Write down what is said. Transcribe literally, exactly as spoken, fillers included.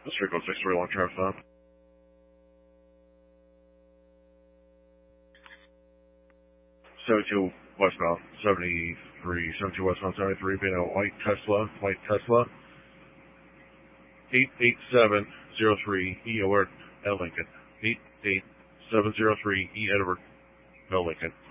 District code six three, long traffic stop. seventy-two westbound, seventy-three, seventy-two westbound, seventy-three, being a white Tesla, white Tesla. eight eight seven zero three, E Edward L. Lincoln. eight eight seven zero three, E Edward L. Lincoln.